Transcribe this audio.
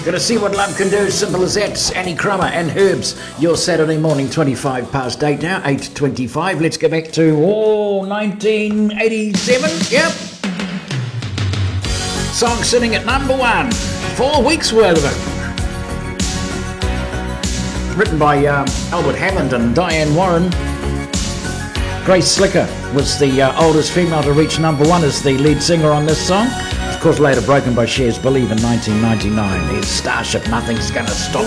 Gonna see what love can do. Simple as that. It's Annie Crummer and Herbs. Your Saturday morning, 25 past 8 now, 8:25. Let's go back to 1987. Yep. Song sitting at number 1. 4 weeks worth of it. Written by Albert Hammond and Diane Warren. Grace Slicker was the oldest female to reach number 1 as the lead singer on this song. Of course, later broken by Cher's Believe in 1999. Here's Starship, Nothing's Gonna Stop.